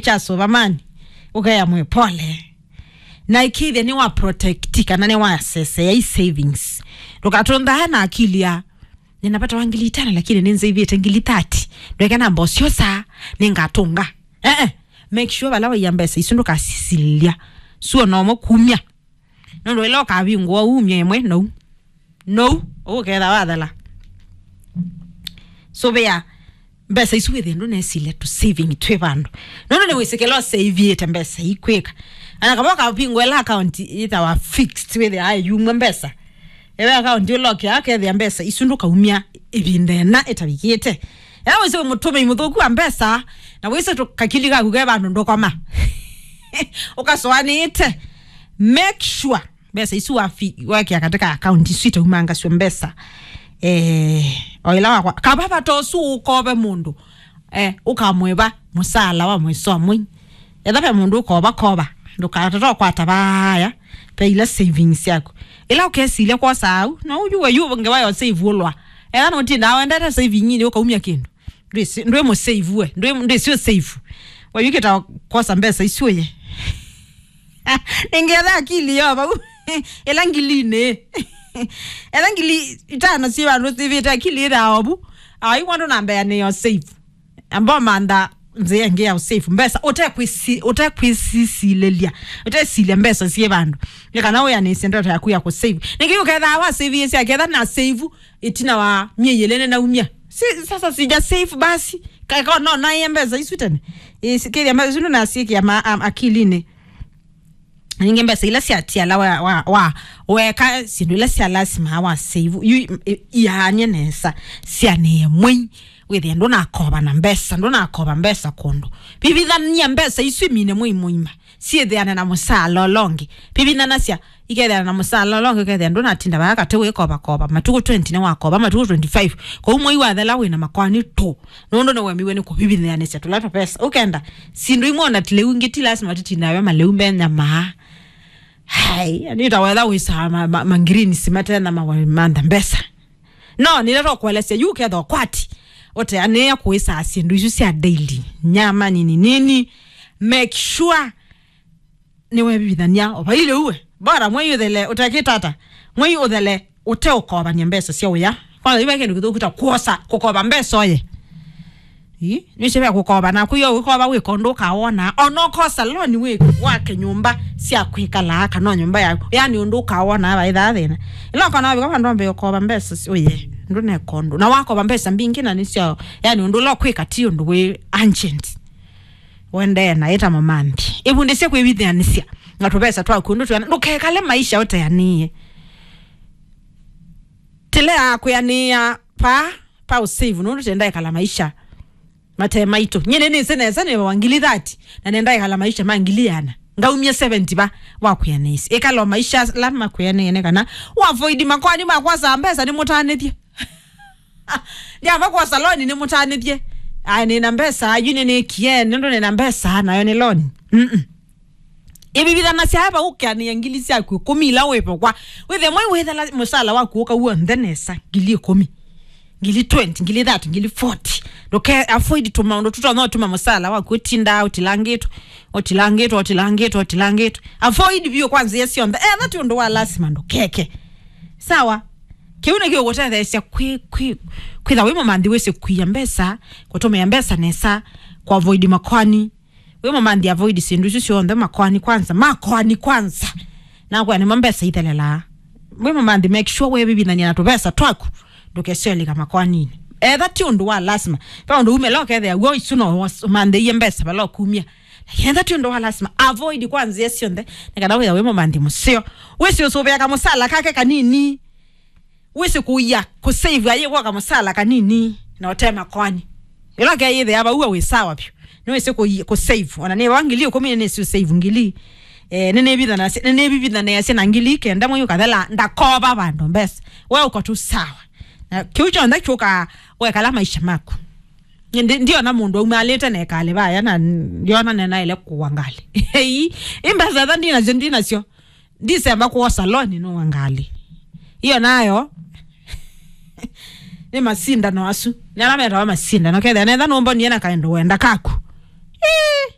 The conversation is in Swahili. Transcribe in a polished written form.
chaso bamani ukaya mwepole na ikithia ni wa protect kana ni wa assess ya savings tukatonda na akili ya ninapata wangili 5 lakini ninze hivi tengili 30 ndio kana mbosio sa ningatunga make sure balawa yambesa isunduka sisilia suo no kumya ndo ilo ka bingwa umye emwe no uketha wathala so bea mbesa isuwethe ndo nesile to saving twebando no ne wisekelo save it mbesa ikweka ana kaboka bingwa la account itawa fixed with the yumwe mbesa ewe account lock yake the mbesa isunduka umya ibindena etabikite era wese mutume imuthuku ambesa na wese tukakili ka kugeba ndo kama ukaswanite make sure mbesa isuwa wake katika account suite umanga sio mbesa oila kwa kababa tosu ukobe mundu ukamweba musala wa mweso mwi edape mundu koba ndukatoto kwa tabaya pe ila savings yako ila ukesile kwa sau na ujue ngewa yo save ulwa era no tinda wenda saving ni ukaumya kindu ndwe mo save we ndwe sio save wa yuketa kosa mbesa isuye ningeza akili yoba elangili itana siwa no save akili raobu ai wando namba ya ne yo save amba manda nze nge ya safe mbesa otakwisilelia otasilia mbesa sie bandu nikana we anisenda takuya ku save nikiyo kadha wa save yesi akadha na save itina wa myeyelene na umya sasa sija save basi kako no na yembesa isutene isikeli ambazo ndo nasiki ya akiline ninge mbesa ila si atia la wa weka sindu ila si alasima wa save ya nyenesa si anemwe wethe ndo nakoba na mbesa ndo nakoba mbesa kondo bibithania mbesa iswimine muima siethe ana na musala longi bibina nasia ikethe na musala longi kethe ndo natinda baka tewe koba matuko 20 ne wakoba matuko 25 ko umwe iwathela wina makwani to nondo no wemiwe ne ko bibithania nasia tulata pesa ukenda sindu imona tileu ngitila asima titina we maleu mbenya ma hai anita wetha wisa mangirini simata na mawanda mbesa no nileto kwelese yuketho kwati ote ane kuisa asindu isu sia daily nyama nini make sure ni webithania oba ile uwe bara mwe yuthele utakitata mwe yuthele ute ukoba nyembesa sia uya kwa iwe kenu kutukuta kuosa kukoba mbesa oye ni sebe kukoba na kuyo ukoba we kondo kaona ono kosa loni we wake nyumba sia kwikala aka no nyumba yako yani undu kaona aba itha thina ilo kana biko ndombe ukoba mbesa oye ndo ne kondo na wako bambesa mbingi na nisio yani ndo lo kweka tio ndo we ancient wende na eta mamambi ibundise kwebithia nisia ngatobesa twa kundu twa ndukekale maisha yote yanie tele akuyania pa usave ndo tenda kala maisha mate maito nyene ni sene wangili 30 na nenda kala maisha mangiliana ngaumia 70 ba wakuyanisi ekalo maisha lama kuyanene kana wa avoid makwani makwasa mbesa ni mutanethie ya kwa saloni ni mutanithie ani na mbesa ayuni ni kien ndo ni na mbesa na yo ni loan ibi bidana sia hapa ukani ngilisi akwe komila wepo kwa wethe mwe wethe musala wako uka uondenesa ngili 10 ngili 20 ngili 30 ngili 40 doke avoid to maundo tutano tuma musala wako tinda utilangeto avoid bio kwanza yesi on that ndo wa lasima ndo keke sawa kiuna kiyo wotha thesya kwitha wimo mandi wese kuya mbesa kwatome ya mbesa nesa kwa avoid makwani wimo mandi avoid sindu sisi on the makwani kwanza na kwa ni mbesa itelela wimo mandi make sure we bibi nani anatobesa twaku ndokeseli kama makwani that ndo wa lasima pa ndo umeloka there go isuno mandi yembesa balo kumia yenda ndo wa lasima avoid kwanza yesi on the nikana wimo mandi musio wese usobeka kama sala kake kanini wese kuya ku save aye kwa kama sala kanini na otema kwani ila ke yithe aba uwe we sawa pyo no wese ku save ona ne wangili ko mine si save ngili nene bibida na yase na ngili ke ndamo yukathela ndakoba bandu mbesa wewe uko tu sawa na kiucho ndachoka we kala maisha mako ndio na mundu umaleta na kale baya na ndio na nena ile kuwangali imbasa ndina jendina sio December kwa saloni no wangali iyo nayo ni masinda no asu nyala mera wa masinda no kethe netha no mboni ena kaendo wenda kaku